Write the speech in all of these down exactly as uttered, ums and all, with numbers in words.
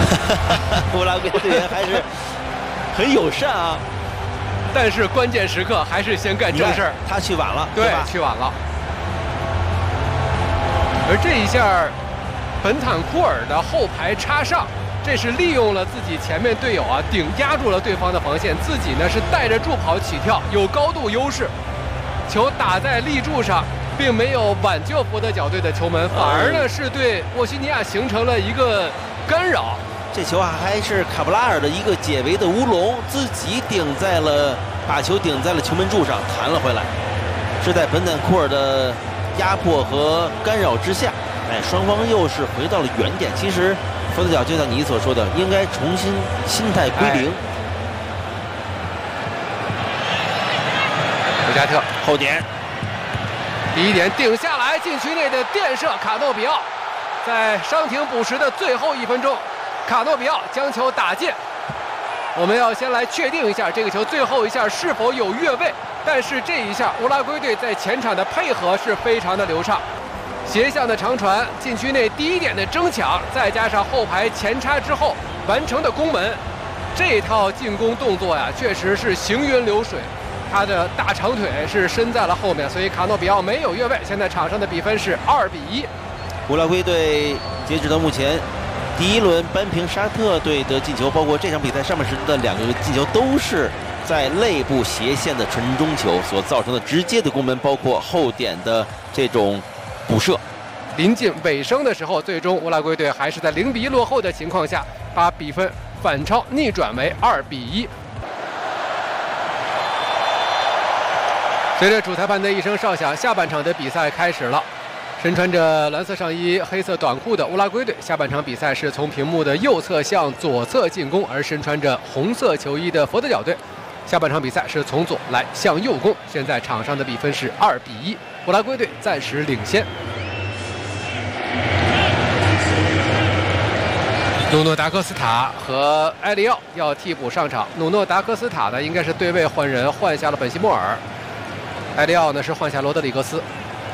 乌拉圭队员还是很友善啊。 但是关键时刻还是先干正事儿。 他去晚了， 对， 对吧？ 去晚了。而这一下，本坦库尔的后排插上，这是利用了自己前面队友啊顶压住了对方的防线，自己呢是带着助跑起跳，有高度优势。球打在立柱上，并没有挽救佛得角队的球门，反而呢是对沃西尼亚形成了一个干扰。 这球啊，还是卡布拉尔的一个解围的乌龙，自己顶在了，把球顶在了球门柱上，弹了回来。是在本坦库尔的压迫和干扰之下，哎，双方又是回到了原点。其实佛得角就像你所说的，应该重新心态归零。 博加特后点， 第一点顶下来，禁区内的垫射，卡诺比奥在伤停补时的最后一分钟。卡诺比奥将球打进，我们要先来确定一下这个球最后一下是否有越位。但是这一下乌拉圭队在前场的配合是非常的流畅，斜向的长传，禁区内第一点的争抢，再加上后排前插之后完成的攻门，这套进攻动作呀，确实是行云流水。他的大长腿是伸在了后面，所以卡诺比奥没有越位。现在场上的比分是二比一。 乌拉圭队截止到目前。第一轮扳平沙特队的进球，包括这场比赛上半时的两个进球，都是在肋部斜线的传中球所造成的直接的攻门，包括后点的这种补射。 临近尾声的时候，最终乌拉圭队还是在零比一落后的情况下，把比分反超逆转为二比一。随着主裁判的一声哨响，下半场的比赛开始了。身穿着蓝色上衣、黑色短裤的乌拉圭队，下半场比赛是从屏幕的右侧向左侧进攻；而身穿着红色球衣的佛得角队，下半场比赛是从左来向右攻。现在场上的比分是二比一，乌拉圭队暂时领先。努诺达科斯塔和埃利奥要替补上场。努诺达科斯塔呢，应该是对位换人，换下了本西莫尔；埃利奥呢是换下罗德里格斯。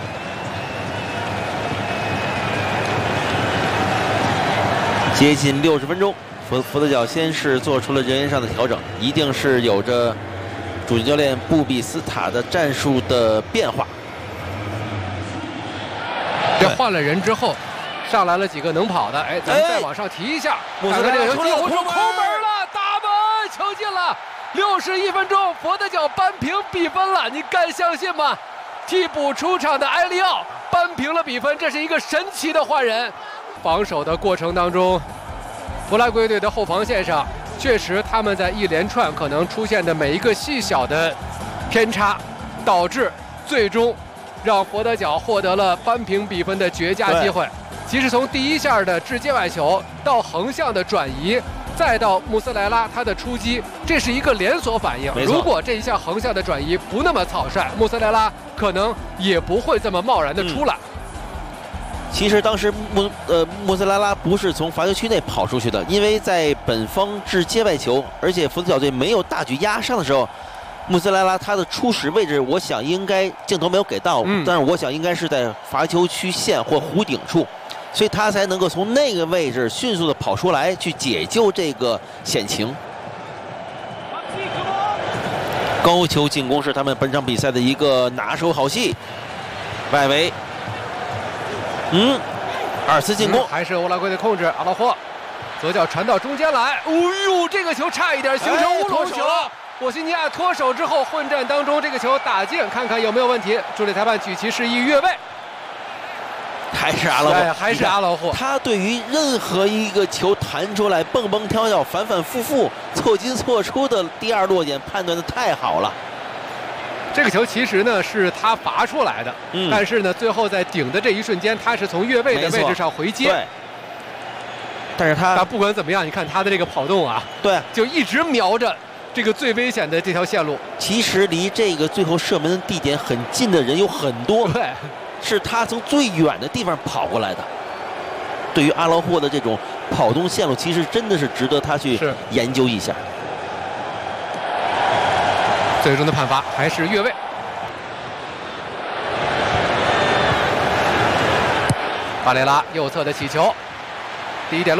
接近六十分钟，佛佛得角先是做出了人员上的调整，一定是有着主教练布比斯塔的战术的变化。 这换了人之后，上来了几个能跑的，哎，咱们再往上提一下， 穆看看这个球， 出了空门了，打门，球进了。六十一分钟，佛得角扳平比分了，你敢相信吗？替补出场的埃利奥扳平了比分，这是一个神奇的换人。防守的过程当中，乌拉圭队的后防线上，确实他们在一连串可能出现的每一个细小的偏差，导致最终让佛得角获得了扳平比分的绝佳机会。其实从第一下的直接外球到横向的转移，再到穆斯莱拉他的出击，这是一个连锁反应。如果这一下横向的转移不那么草率，穆斯莱拉可能也不会这么贸然的出来。嗯， 其实当时穆呃穆斯拉拉不是从罚球区内跑出去的，因为在本方至接外球，而且佛得角队没有大举压上的时候，穆斯拉拉他的初始位置，我想应该镜头没有给到，嗯、但是我想应该是在罚球区线或弧顶处，所以他才能够从那个位置迅速的跑出来去解救这个险情。高球进攻是他们本场比赛的一个拿手好戏，外围。嗯，二次进攻、 嗯、还是乌拉圭的控制，阿拉霍左脚传到中间来，哎呦，这个球差一点形成乌龙球。沃西尼亚脱手之后，混战当中这个球打进，看看有没有问题。助理裁判举旗示意越位， 还是阿拉霍， 还是阿拉霍。 他对于任何一个球弹出来，蹦蹦跳跳，反反复复，错进错出的第二落点判断的太好了。 这个球其实呢是他罚出来的，嗯、但是呢最后在顶的这一瞬间，他是从越位的位置上回接。 对。但是他， 他不管怎么样，你看他的这个跑动啊， 对， 就一直瞄着这个最危险的这条线路。 其实离这个最后射门的地点很近的人有很多， 对， 是他从最远的地方跑过来的。对于阿劳霍的这种跑动线路，其实真的是值得他去研究一下。 最终的判罚还是越位。巴雷拉右侧的起球，第一点。